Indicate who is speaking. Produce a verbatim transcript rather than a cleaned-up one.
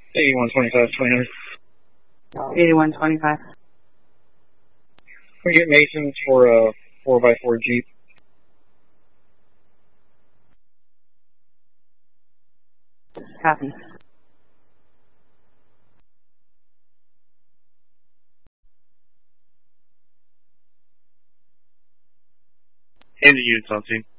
Speaker 1: eighty-one twenty-five, twenty hundred.
Speaker 2: eighty-one twenty-five.
Speaker 1: We get Masons for a four by four Jeep.
Speaker 2: Copy.
Speaker 3: Any units on scene.